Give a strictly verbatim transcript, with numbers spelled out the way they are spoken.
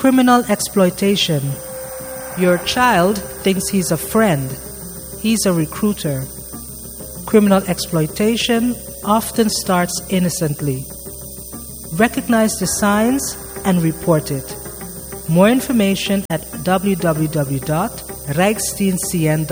Criminal exploitation. Your child thinks he's a friend. He's a recruiter. Criminal exploitation often starts innocently. Recognize the signs and report it. More information at w w w dot rijksdienst c n